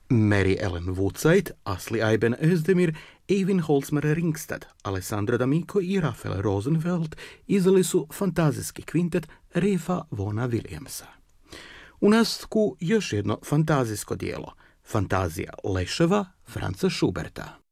Mary Ellen Woodside, Asli Aiben Özdemir, Eivind Holzmer Ringstad, Alessandro D'Amico i Rafael Rosenfeld izdali su fantazijski kvintet Ralpha Vaughna Williamsa. U nastavku još jedno fantazijsko dijelo, Fantazija leševa Franza Schuberta.